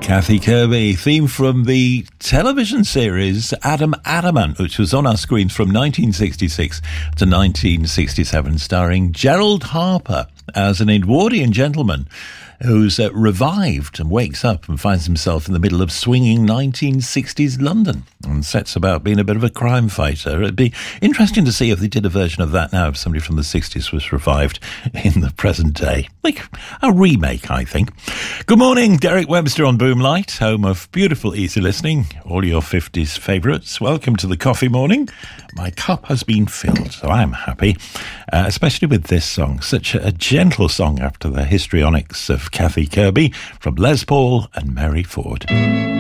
Kathy Kirby, theme from the television series Adam Adamant, which was on our screens from 1966 to 1967, starring Gerald Harper as an Edwardian gentleman who's revived and wakes up and finds himself in the middle of swinging 1960s London and sets about being a bit of a crime fighter. It'd be interesting to see if they did a version of that now, if somebody from the 60s was revived in the present day. Like a remake, I think. Good morning, Derek Webster on Boomlight, home of beautiful easy listening, all your 50s favourites. Welcome to the coffee morning. My cup has been filled, so I'm happy, especially with this song, such a gentle song after the histrionics of Kathy Kirby from Les Paul and Mary Ford.